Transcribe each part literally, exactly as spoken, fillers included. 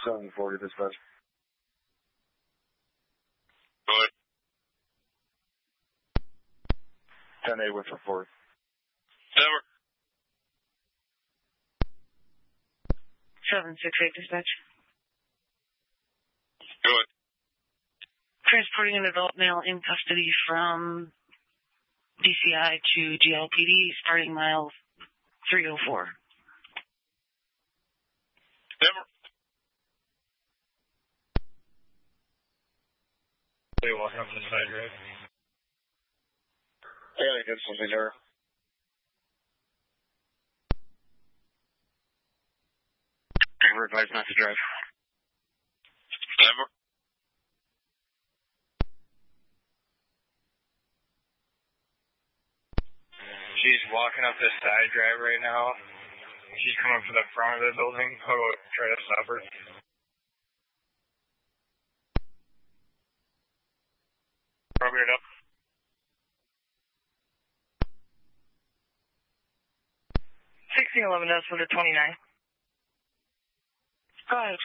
seven forty dispatch. Go ahead. ten eight with report. Never. seven six eight dispatch. Go ahead. Transporting an adult male in custody from D C I to G L P D, starting mile three oh four. Never. They walk up the side, right? I gotta get something there. We're advised not to drive. Never. She's walking up this side drive right now. She's coming from the front of the building. I'll try to stop her. Probably it up. sixteen eleven does for the twenty-nine. Go ahead.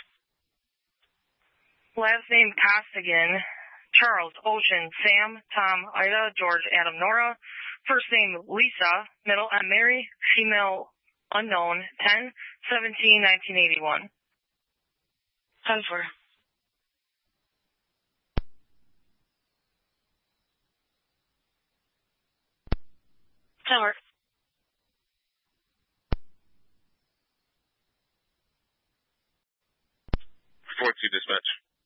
Last name Costigan, Charles, Ocean, Sam, Tom, Ida, George, Adam, Nora. First name Lisa, middle M Mary, female unknown, ten seventeen nineteen eighty-one. ten four. Tower. four two dispatch.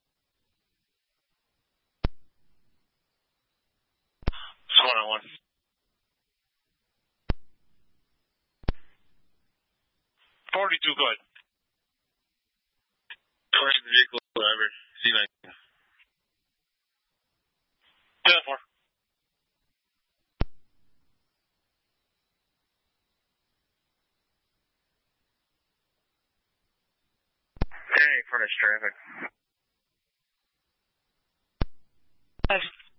one on one. forty-two, go ahead. Correct vehicle driver, C nine. ten four. Hey, furnace traffic. Five.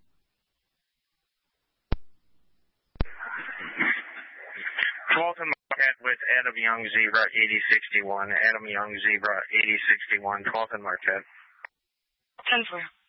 Walton Marquette with Adam Young, Zebra eighty sixty-one. Adam Young, Zebra eighty sixty-one. Walton Marquette. ten four.